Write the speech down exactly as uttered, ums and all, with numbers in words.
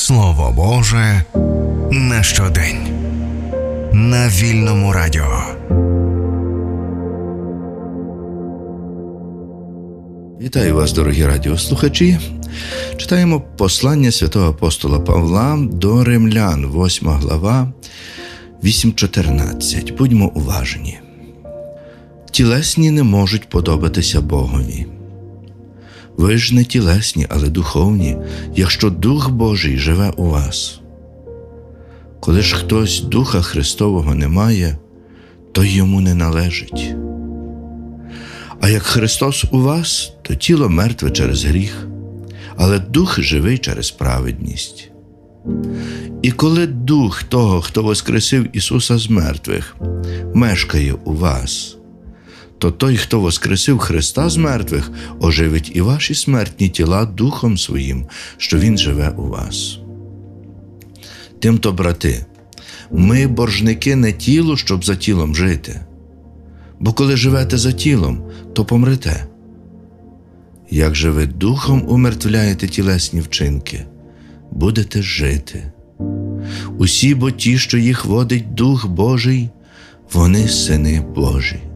Слово Боже на щодень. На Вільному радіо. Вітаю вас, дорогі радіослухачі. Читаємо послання святого апостола Павла до римлян, восьма глава, вісім чотирнадцять. Будьмо уважні. Тілесні не можуть подобатися Богові. Ви ж не тілесні, але духовні, якщо Дух Божий живе у вас. Коли ж хтось Духа Христового не має, то йому не належить. А як Христос у вас, то тіло мертве через гріх, але Дух живий через праведність. І коли Дух того, хто воскресив Ісуса з мертвих, мешкає у вас, то той, хто воскресив Христа з мертвих, оживить і ваші смертні тіла Духом Своїм, що Він живе у вас. Тимто, брати, ми боржники не тілу, щоб за тілом жити. Бо коли живете за тілом, то помрете. Як же ви духом умертвляєте тілесні вчинки, будете жити. Усі бо ті, що їх водить Дух Божий, вони сини Божі.